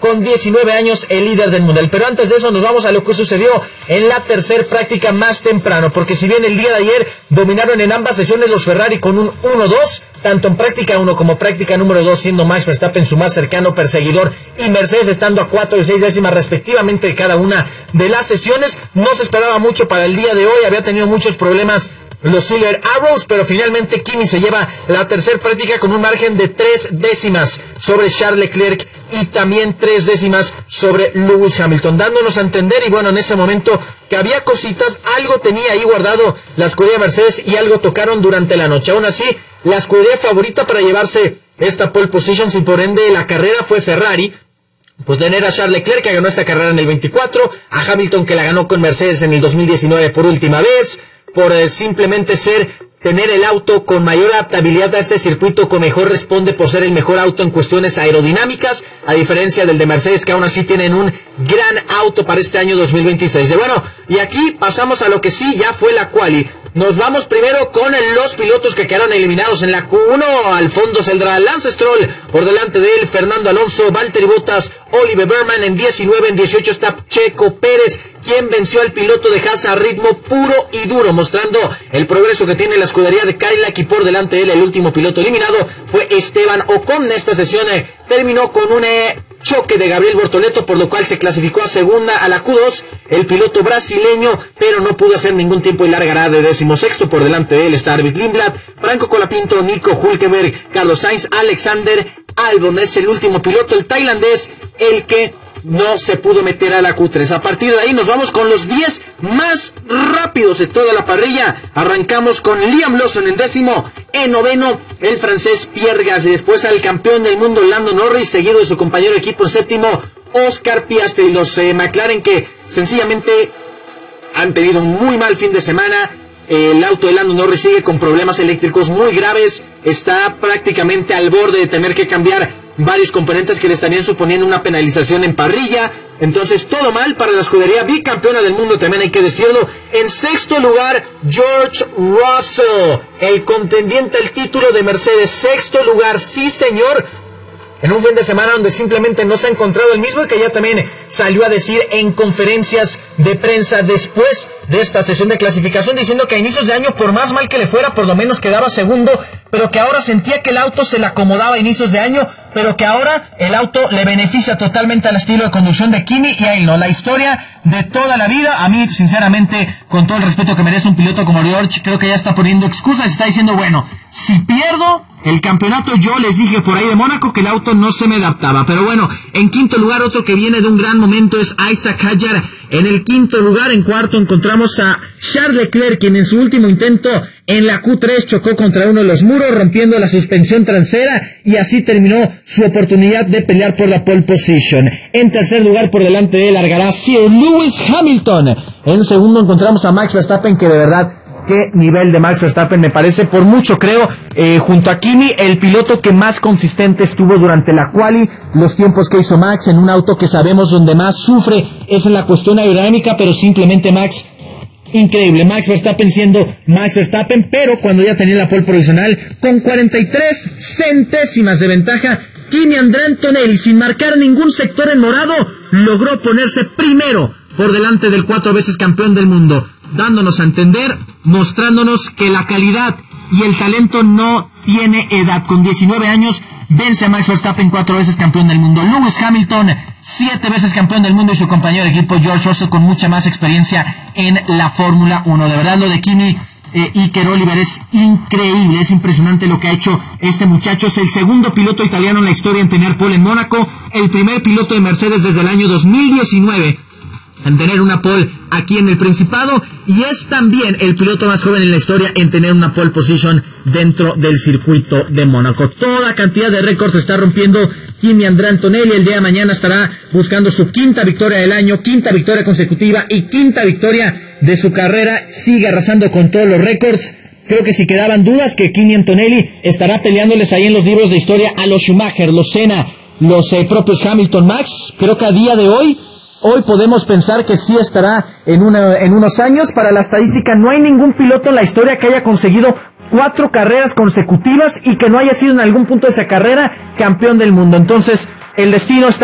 con 19 años el líder del mundial. Pero antes de eso nos vamos a lo que sucedió en la tercer práctica más temprano, porque si bien el día de ayer dominaron en ambas sesiones los Ferrari con un 1-2, tanto en práctica 1 como práctica número 2, siendo Max Verstappen su más cercano perseguidor y Mercedes estando a 4 y 6 décimas respectivamente de cada una de las sesiones. No se esperaba mucho para el día de hoy, había tenido muchos problemas los Silver Arrows, pero finalmente Kimi se lleva la tercera práctica con un margen de 3 décimas sobre Charles Leclerc y también 3 décimas sobre Lewis Hamilton, dándonos a entender, y bueno, en ese momento que había cositas, algo tenía ahí guardado la escudería Mercedes y algo tocaron durante la noche. Aún así, la escudería favorita para llevarse esta pole position y por ende la carrera fue Ferrari, pues tener a Charles Leclerc, que ganó esta carrera en el 24, a Hamilton, que la ganó con Mercedes en el 2019 por última vez, por simplemente tener el auto con mayor adaptabilidad a este circuito, con mejor responde por ser el mejor auto en cuestiones aerodinámicas, a diferencia del de Mercedes, que aún así tienen un gran auto para este año 2026. Y bueno, y aquí pasamos a lo que sí ya fue la quali. Nos vamos primero con los pilotos que quedaron eliminados en la Q1. Al fondo saldrá Lance Stroll, por delante de él Fernando Alonso, Valtteri Bottas, Oliver Berman. En 19, en 18 está Checo Pérez, quien venció al piloto de Haas a ritmo puro y duro, mostrando el progreso que tiene la escudería de Cadillac. Y por delante de él, el último piloto eliminado fue Esteban Ocon. Esta sesión terminó con un choque de Gabriel Bortoleto, por lo cual se clasificó a segunda a la Q2 el piloto brasileño, pero no pudo hacer ningún tiempo y largará de 16º. Por delante de él está Arvid Lindblad, Franco Colapinto, Nico Hülkenberg, Carlos Sainz, Alexander Albon es el último piloto, el tailandés, el que no se pudo meter a la Q3. A partir de ahí nos vamos con los 10 más rápidos de toda la parrilla. Arrancamos con Liam Lawson en 10º, en 9º el francés Pierre Gasly, después al campeón del mundo Lando Norris, seguido de su compañero de equipo en 7º, Oscar Piastri. Los McLaren, que sencillamente han tenido un muy mal fin de semana. El auto de Lando Norris sigue con problemas eléctricos muy graves, está prácticamente al borde de tener que cambiar varios componentes que le estarían suponiendo una penalización en parrilla. Entonces todo mal para la escudería bicampeona del mundo, también hay que decirlo. En 6º lugar, George Russell, el contendiente al título de Mercedes. 6º lugar, sí señor, en un fin de semana donde simplemente no se ha encontrado el mismo, y que ya también salió a decir en conferencias de prensa después de esta sesión de clasificación, diciendo que a inicios de año, por más mal que le fuera, por lo menos quedaba segundo, pero que ahora sentía que el auto se le acomodaba a inicios de año, pero que ahora el auto le beneficia totalmente al estilo de conducción de Kimi y a él no. La historia de toda la vida. A mí, sinceramente, con todo el respeto que merece un piloto como George, creo que ya está poniendo excusas, está diciendo, bueno, si pierdo el campeonato, yo les dije por ahí de Mónaco que el auto no se me adaptaba. Pero bueno, en 5º lugar, otro que viene de un gran momento es Isaac Hadjar. En el 5º lugar, en 4º encontramos a Charles Leclerc, quien en su último intento en la Q3 chocó contra uno de los muros, rompiendo la suspensión trasera, y así terminó su oportunidad de pelear por la pole position. En 3er lugar, por delante de él, largará Sir Lewis Hamilton. En 2º encontramos a Max Verstappen, que de verdad, qué nivel de Max Verstappen, me parece, por mucho creo, junto a Kimi, el piloto que más consistente estuvo durante la quali. Los tiempos que hizo Max en un auto que sabemos donde más sufre es en la cuestión aerodinámica, pero simplemente Max, increíble. Max Verstappen siendo Max Verstappen, pero cuando ya tenía la pole provisional, con 43 centésimas de ventaja, Kimi André Antonelli, sin marcar ningún sector en morado, logró ponerse primero por delante del 4 veces campeón del mundo, dándonos a entender, mostrándonos que la calidad y el talento no tiene edad. Con 19 años vence a Max Verstappen, 4 veces campeón del mundo. Lewis Hamilton, 7 veces campeón del mundo, y su compañero de equipo George Russell con mucha más experiencia en la Fórmula 1. De verdad, lo de Kimi Iker Oliver es increíble, es impresionante lo que ha hecho este muchacho. Es el segundo piloto italiano en la historia en tener pole en Mónaco, el primer piloto de Mercedes desde el año 2019 en tener una pole aquí en el Principado, y es también el piloto más joven en la historia en tener una pole position dentro del circuito de Mónaco. Toda cantidad de récords está rompiendo Kimi André Antonelli. El día de mañana estará buscando su 5ª victoria del año, 5ª victoria consecutiva y 5ª victoria de su carrera. Sigue arrasando con todos los récords. Creo que si quedaban dudas, que Kimi Antonelli estará peleándoles ahí en los libros de historia a los Schumacher, los Senna, los propios Hamilton. Max, creo que a día de hoy podemos pensar que sí estará en unos años. Para la estadística, no hay ningún piloto en la historia que haya conseguido 4 carreras consecutivas y que no haya sido en algún punto de esa carrera campeón del mundo. Entonces, el destino está